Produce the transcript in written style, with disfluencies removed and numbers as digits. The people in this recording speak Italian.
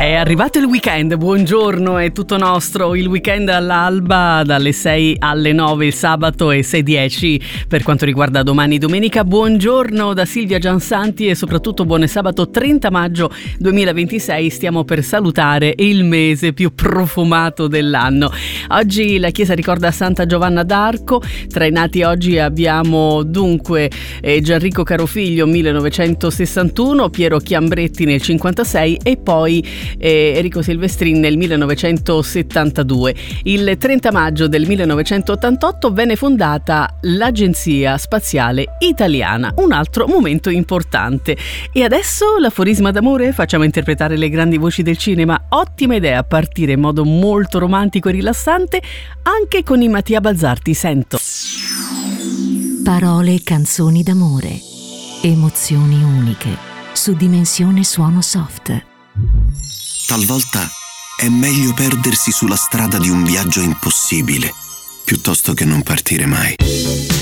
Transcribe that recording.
È arrivato il weekend, buongiorno, è tutto nostro. Il weekend all'alba dalle 6 alle 9 il sabato e 6:10 per quanto riguarda domani domenica. Buongiorno da Silvia Giansanti e soprattutto buon sabato 30 maggio 2026. Stiamo per salutare il mese più profumato dell'anno. Oggi la chiesa ricorda Santa Giovanna d'Arco. Tra i nati oggi abbiamo dunque Gianrico Carofiglio 1961, Piero Chiambretti nel 56 e poi Enrico Silvestrin nel 1972. Il 30 maggio del 1988 venne fondata l'Agenzia Spaziale Italiana, un altro momento importante. E adesso l'aforisma d'amore, facciamo interpretare le grandi voci del cinema. Ottima idea, partire in modo molto romantico e rilassante anche con i Mattia Balzarti. Sento. Parole e canzoni d'amore, emozioni uniche su Dimensione Suono Soft. Talvolta è meglio perdersi sulla strada di un viaggio impossibile piuttosto che non partire mai.